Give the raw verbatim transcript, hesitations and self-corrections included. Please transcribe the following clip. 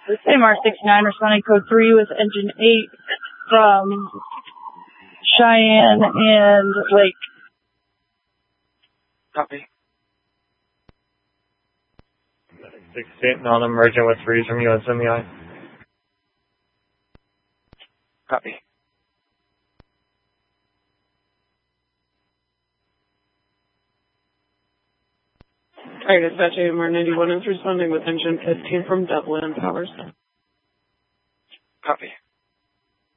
M R sixty-nine responding code three with engine eight from Cheyenne and Lake. Copy. sixty-eight non-emergent with freeze from U S M E I. Copy. Alright, dispatch A M R ninety-one is responding with engine fifteen from Dublin Powers. Copy.